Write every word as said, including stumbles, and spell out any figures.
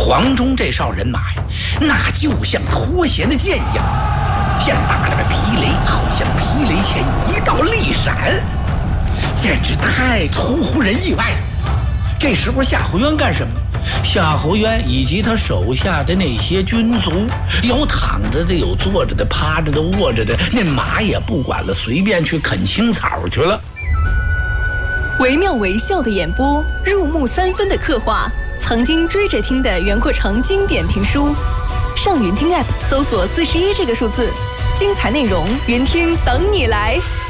黄忠这哨人马呀，那就像脱弦的箭一样，像打了个霹雷，好像霹雷前一道利闪，简直太出乎人意外了。这时候夏侯渊干什么？夏侯渊以及他手下的那些军卒，有躺着的，有坐着的，趴着的，卧着的，那马也不管了，随便去啃青草去了。 惟妙惟肖的演播，入木三分的刻画，曾经追着听的袁阔成经典评书。上云听 App 搜索四十一这个数字，精彩内容，云听等你来。